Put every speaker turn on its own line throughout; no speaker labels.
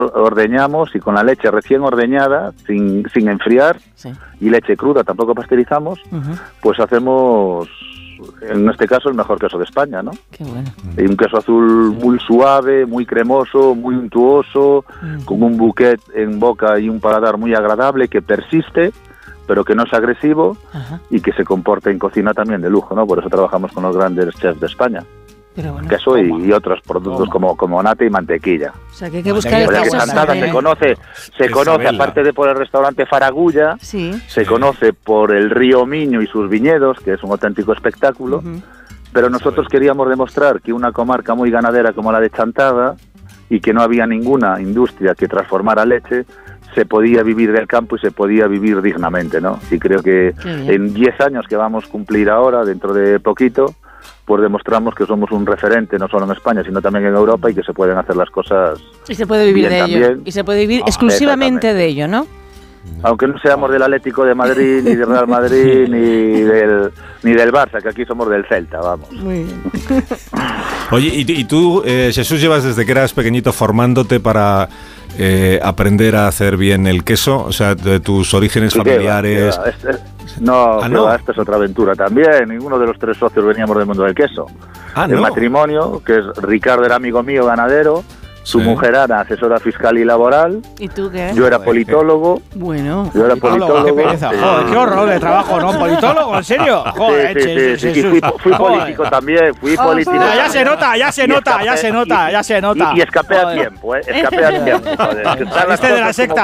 ordeñamos y con la leche recién ordeñada, sin enfriar, y leche cruda, tampoco pasteurizamos, pues hacemos, en este caso, el mejor queso de España, ¿no?
Qué bueno.
Y un queso azul muy suave, muy cremoso, muy untuoso, con un bouquet en boca y un paladar muy agradable, que persiste, pero que no es agresivo, y que se comporta en cocina también de lujo, ¿no? Por eso trabajamos con los grandes chefs de España.
Pero bueno,
queso y otros productos como nata y mantequilla.
O sea, que hay que buscar el queso.
Chantada se conoce, aparte de por el restaurante Faragulla, se conoce por el río Miño y sus viñedos, que es un auténtico espectáculo, pero nosotros queríamos demostrar que una comarca muy ganadera como la de Chantada, y que no había ninguna industria que transformara leche, se podía vivir del campo y se podía vivir dignamente, ¿no? Y creo que en 10 años que vamos a cumplir ahora, dentro de poquito, pues demostramos que somos un referente no solo en España, sino también en Europa, y que se pueden hacer las cosas
y se puede vivir de ello también. Y se puede vivir exclusivamente de ello, ¿no?
Aunque no seamos del Atlético de Madrid, ni del Real Madrid, ni del Barça, que aquí somos del Celta, vamos.
Muy bien.
Oye, y tú, Jesús, llevas desde que eras pequeñito formándote para aprender a hacer bien el queso, o sea, de tus orígenes familiares.
Esta es otra aventura también. Ninguno de los 3 socios veníamos del mundo del queso. El matrimonio, que es Ricardo, era amigo mío ganadero, su mujer era asesora fiscal y laboral.
¿Y tú qué?
Yo era politólogo.
Bueno.
Yo era politólogo.
Qué pereza. Joder, qué horror de trabajo, ¿no? ¿Politólogo? ¿En serio? Joder,
sí. Y fui político también. Fui político.
Ya se nota.
Y escapé a tiempo, Escapé a tiempo.
Saliste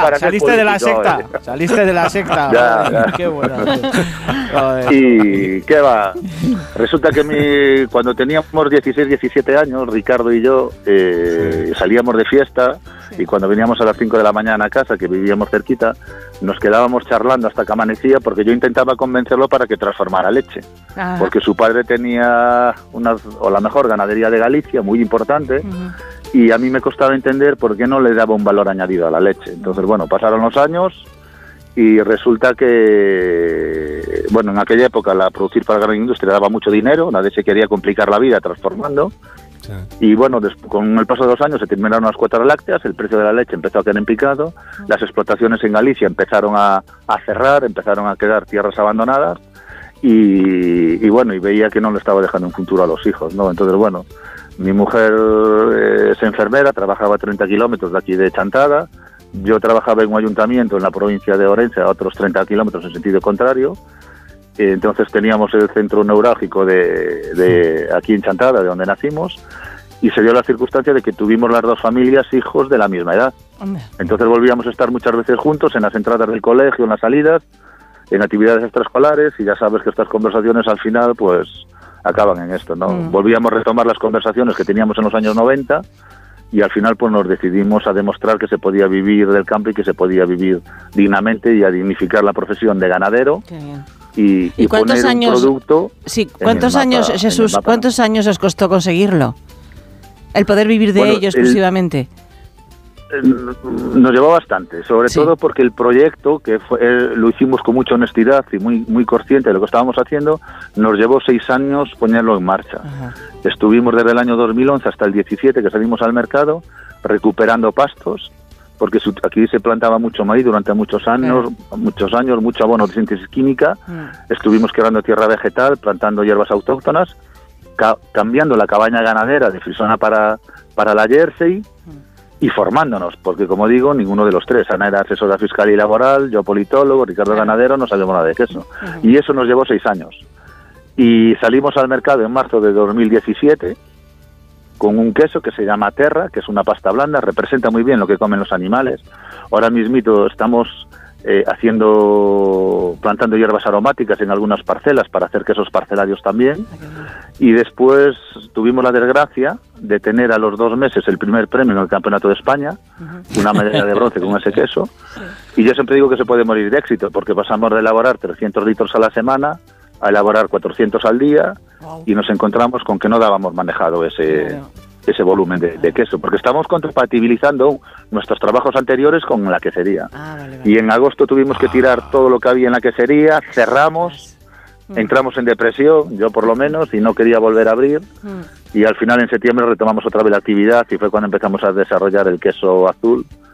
de la secta.
Ya.
Qué bueno.
Y qué va. Resulta que cuando teníamos 16, 17 años, Ricardo y yo salíamos de fiesta, y cuando veníamos a las 5 de la mañana a casa, que vivíamos cerquita, nos quedábamos charlando hasta que amanecía, porque yo intentaba convencerlo para que transformara leche. Porque su padre tenía la mejor ganadería de Galicia, muy importante, y a mí me costaba entender por qué no le daba un valor añadido a la leche. Entonces, bueno, pasaron los años, y resulta que, bueno, en aquella época producir para la gran industria daba mucho dinero, nadie se quería complicar la vida transformando. Y bueno, con el paso de los años se terminaron las cuotas lácteas, el precio de la leche empezó a quedar en picado, las explotaciones en Galicia empezaron a cerrar, empezaron a quedar tierras abandonadas, y bueno, y veía que no le estaba dejando un futuro a los hijos, ¿no? Entonces, bueno, mi mujer es enfermera, trabajaba a 30 kilómetros de aquí de Chantada, yo trabajaba en un ayuntamiento en la provincia de Orense, a otros 30 kilómetros en sentido contrario. Entonces teníamos el centro neurálgico de aquí en Chantada, de donde nacimos, y se dio la circunstancia de que tuvimos las dos familias hijos de la misma edad. Entonces volvíamos a estar muchas veces juntos en las entradas del colegio, en las salidas, en actividades extraescolares, y ya sabes que estas conversaciones al final pues acaban en esto, ¿no? Volvíamos a retomar las conversaciones que teníamos en los años 90, y al final pues nos decidimos a demostrar que se podía vivir del campo y que se podía vivir dignamente, y a dignificar la profesión de ganadero.
Qué bien.
Y
cuántos
poner
años,
un producto.
¿cuántos años, Jesús, cuántos años os costó conseguirlo? El poder vivir de ello exclusivamente.
Nos llevó bastante, sobre todo porque el proyecto, que lo hicimos con mucha honestidad y muy consciente de lo que estábamos haciendo, nos llevó 6 años ponerlo en marcha. Estuvimos desde el año 2011 hasta el 17, que salimos al mercado, recuperando pastos, porque aquí se plantaba mucho maíz durante muchos años, mucho abono de síntesis química. Estuvimos quebrando tierra vegetal, plantando hierbas autóctonas, cambiando la cabaña ganadera de Frisona para la Jersey, y formándonos, porque como digo, ninguno de los 3, Ana era asesora fiscal y laboral, yo politólogo, Ricardo ganadero, no sabíamos nada de queso. Y eso nos llevó 6 años. Y salimos al mercado en marzo de 2017, con un queso que se llama Terra, que es una pasta blanda, representa muy bien lo que comen los animales. Ahora mismito estamos plantando hierbas aromáticas en algunas parcelas para hacer quesos parcelarios también. Y después tuvimos la desgracia de tener a los 2 meses el primer premio en el Campeonato de España, una medalla de bronce con ese queso. Y yo siempre digo que se puede morir de éxito, porque pasamos de elaborar 300 litros a la semana a elaborar 400 al día, y nos encontramos con que no dábamos manejado ese volumen de queso, porque estamos compatibilizando nuestros trabajos anteriores con la quesería. Y en agosto tuvimos que tirar todo lo que había en la quesería, cerramos, entramos en depresión, yo por lo menos, y no quería volver a abrir, y al final en septiembre retomamos otra vez la actividad, y fue cuando empezamos a desarrollar el queso azul,